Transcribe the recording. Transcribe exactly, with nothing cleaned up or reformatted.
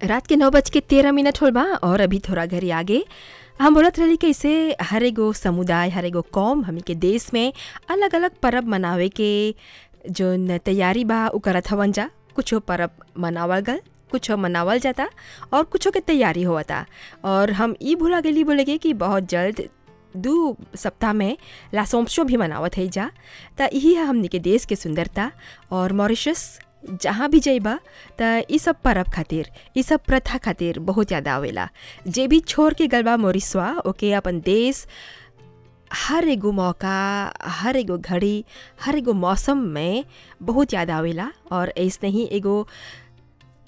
रात के नौ बज के तेरह मिनट होल बा और अभी थोड़ा घरी आगे हम बोलत रही कैसे हर एगो समुदाय हर एगो कौम हमनी के देश में अलग अलग परब मनावे के जोन तैयारी बा उ करत हवन जा। कुछो परब मनावल गल, कुछो मनावल जाता और कुछो के तैयारी होता। और हम ई भूला गेली बोले के कि बहुत जल्द दू सप्ताह में लासोम्सो भी मनावत है जा। त यही है हमनी के देश के सुंदरता। और मॉरिशस जहाँ भी जइबा त ई सब परब खातिर ई सब प्रथा खातिर बहुत याद आवेला। जे भी छोड़ के गलबा मोरिसवा ओके अपन देश हर एगो मौका हर एगो घड़ी हर एगो मौसम में बहुत याद आवेला। और ऐसने ही एगो